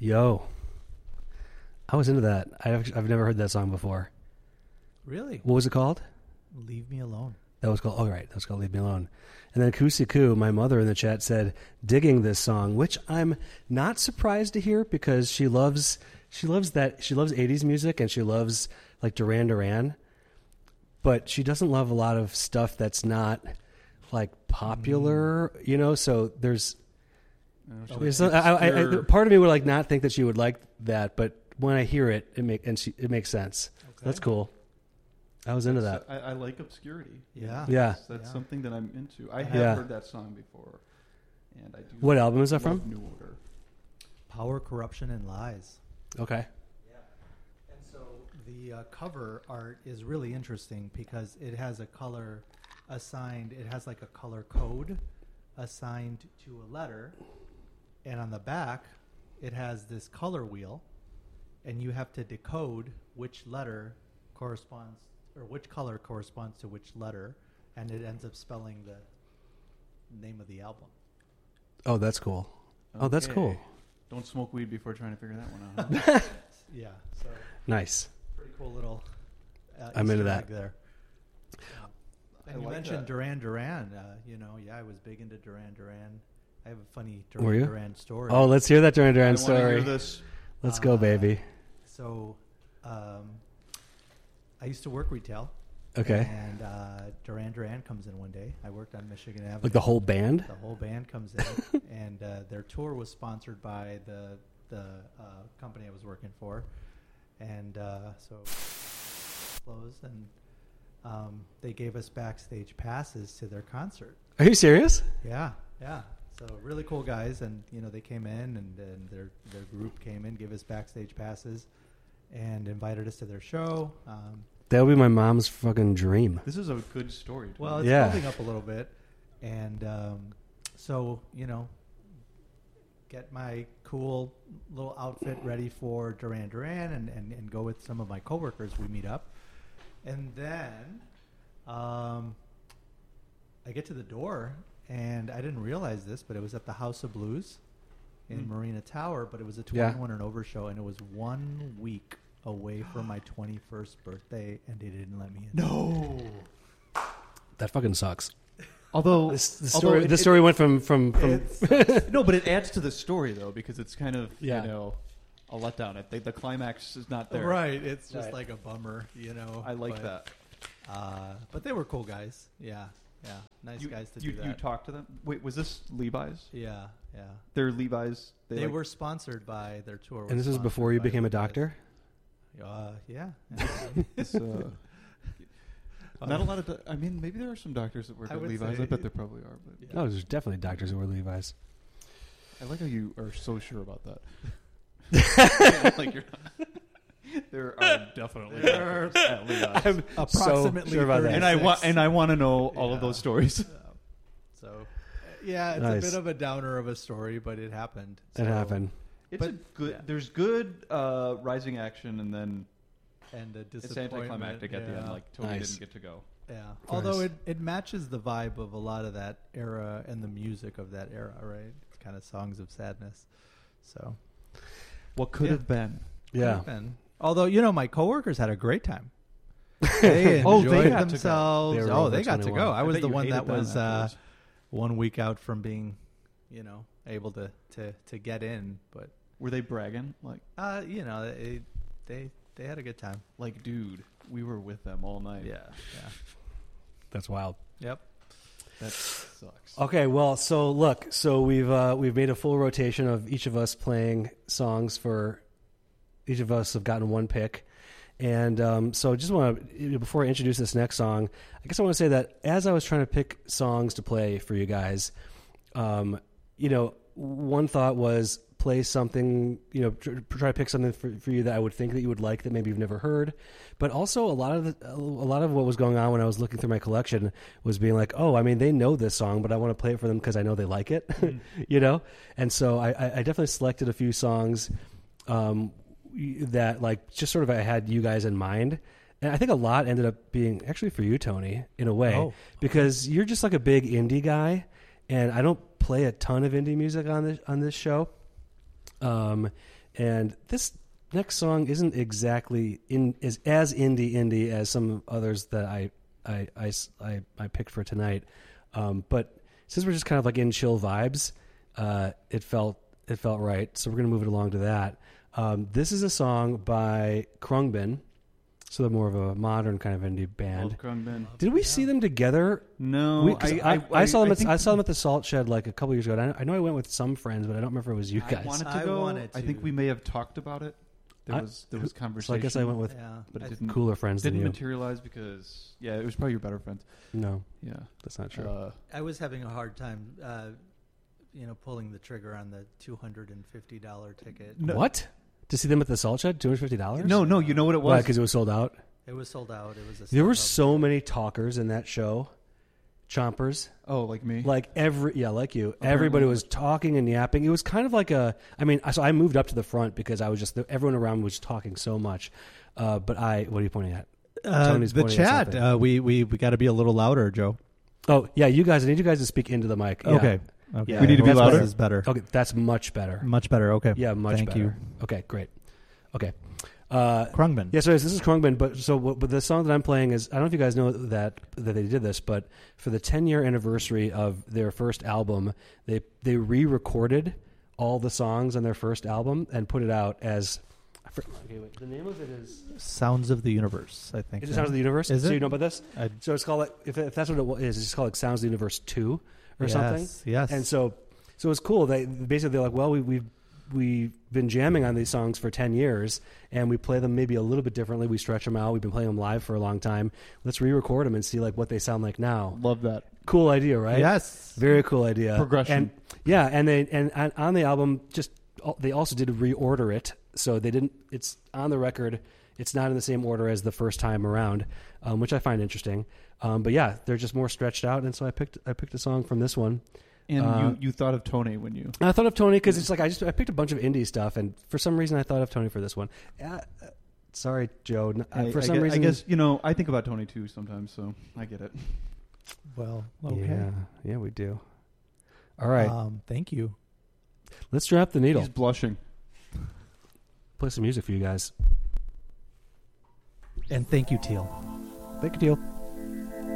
Yo, I was into that. I've never heard that song before. Really? What was it called? Leave Me Alone. That was called. Oh, right. That was called "Leave Me Alone." And then Kusiku, my mother in the chat said, "Digging this song," which I'm not surprised to hear because she loves 80s music and she loves like Duran Duran, but she doesn't love a lot of stuff that's not like popular, you know. So there's part of me would like not think that she would like that, but when I hear it, it makes sense. Okay. That's cool. I was into that. I like obscurity. Yeah. Yeah. That's something that I'm into. I have heard that song before. And I do. What album is that from? New Order. Power, Corruption, and Lies. Okay. Yeah. And so the cover art is really interesting because it has a color assigned. It has like a color code assigned to a letter. And on the back, it has this color wheel. And you have to decode which letter corresponds or which color corresponds to which letter, and it ends up spelling the name of the album. Oh, that's cool. Okay. Oh, that's cool. Don't smoke weed before trying to figure that one out. Huh? Yeah. So nice. pretty cool little I'm into Easter that. egg there. And you mentioned Duran Duran. I was big into Duran Duran. I have a funny Duran Duran story. Oh, let's hear that Duran Duran story. I want to hear this. Let's go, baby. So, I used to work retail. Okay. And Duran Duran comes in one day. I worked on Michigan Avenue. Like the whole band? The whole band comes in. And their tour was sponsored by the company I was working for. And so closed, and they gave us backstage passes to their concert. Are you serious? Yeah. So really cool guys, and they came in, and their group came in, gave us backstage passes, and invited us to their show. That would be my mom's fucking dream. This is a good story. Well, it's building up a little bit, and so get my cool little outfit ready for Duran Duran, and go with some of my coworkers. We meet up, and then I get to the door. And I didn't realize this, but it was at the House of Blues in Marina Tower, but it was a 21 and over show, and it was 1 week away from my 21st birthday, and they didn't let me in. No. That fucking sucks. Although the story went from no, but it adds to the story though, because it's kind of a letdown. The climax is not there. Right, it's just like a bummer, I like that. But they were cool guys. Yeah, nice guys to do that. You talked to them? Wait, was this Levi's? Yeah. They're Levi's. They were sponsored by their tour. And this is before you became a doctor? Yeah. Not a lot of. Maybe there are some doctors that work at Levi's. I bet there probably are. But no, there's definitely doctors who wear Levi's. I like how you are so sure about that. Like you're not. There are definitely doctors at Levi's. I'm approximately so sure about that. And I want to know all of those stories. So, it's nice. a bit of a downer of a story, but it happened. It happened. There's good rising action, and then a it's disappointment. anticlimactic at the end. Like Tony didn't get to go. Yeah, although it matches the vibe of a lot of that era and the music of that era, right? It's kind of songs of sadness. So, what could have been? Yeah. Although my coworkers had a great time. They enjoyed themselves. They got to go. I was the one that was 1 week out from being, able to get in. But were they bragging? Like, they had a good time. Like, dude, we were with them all night. Yeah. That's wild. Yep. That sucks. Okay, well, so look, we've made a full rotation of each of us playing songs for. Each of us have gotten one pick. And so just want to, before I introduce this next song, I guess I want to say that as I was trying to pick songs to play for you guys, one thought was play something, try to pick something for you that I would think that you would like that maybe you've never heard. But also a lot of what was going on when I was looking through my collection was being like, they know this song, but I want to play it for them because I know they like it, And so I definitely selected a few songs that like just sort of I had you guys in mind, and I think a lot ended up being actually for you, Tony, in a way, because you're just like a big indie guy, and I don't play a ton of indie music on this show, And this next song isn't exactly is as indie as some others that I picked for tonight. But since we're just kind of like in chill vibes, it felt right. So we're going to move it along to that. This is a song by Khruangbin. So they're more of a modern kind of indie band. Did we see them together? No, I saw them. I saw them at the Salt Shed like a couple years ago. I know I went with some friends, but I don't remember if it was you guys. I wanted to go. I think we may have talked about it. There was conversation. So I guess I went with but it didn't, cooler friends. Didn't than you. materialize because it was probably your better friends. No, yeah, that's not true. I was having a hard time, pulling the trigger on the $250 ticket. No. What? To see them at the Salt Shed, $250? No. You know what it was? Why? Because it was sold out. It was sold out. It was. There were so many talkers in that show. Chompers. Oh, like me? Like like you. Apparently. Everybody was talking and yapping. It was kind of like so I moved up to the front because I was everyone around was talking so much. But what are you pointing at? Tony's the pointing at chat. We got to be a little louder, Joe. Oh, yeah, you guys. I need you guys to speak into the mic. Yeah. Okay. Yeah, we need to be louder. Is better. Okay, that's much better. Much better. Okay. Yeah, much Thank better. you. Okay, great. Okay. Khruangbin. Yeah, so this is Khruangbin, but the song that I'm playing is, I don't know if you guys know that they did this, but for the 10-year anniversary of their first album, they re-recorded all the songs on their first album and put it out as, the name of it is Sounds of the Universe, I think. Is it Sounds of the Universe? Is it? So you know about this? So it's called, if that's what it is, it's called like Sounds of the Universe 2 or something. Yes. And so it's cool. They're like, well, we've been jamming on these songs for 10 years, and we play them maybe a little bit differently. We stretch them out. We've been playing them live for a long time. Let's re-record them and see like what they sound like now. Love that. Cool idea, right? Yes. Very cool idea. Progression. And on the album, they also did reorder it, so they didn't. It's on the record. It's not in the same order as the first time around, which I find interesting. But yeah, they're just more stretched out, and so I picked a song from this one. And you thought of Tony when you... I thought of Tony because it's like I picked a bunch of indie stuff, and for some reason I thought of Tony for this one. Sorry, Joe. For some reason... I guess, I think about Tony too sometimes, so I get it. Well, okay. Yeah, we do. All right. Thank you. Let's drop the needle. He's blushing. Play some music for you guys. And thank you, Teal. Thank you, Teal.